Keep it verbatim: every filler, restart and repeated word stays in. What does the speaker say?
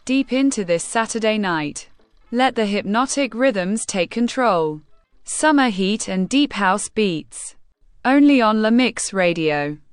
deep into this Saturday night. Let the hypnotic rhythms take control. Summer heat and deep house beats. Only on La Mix Radio.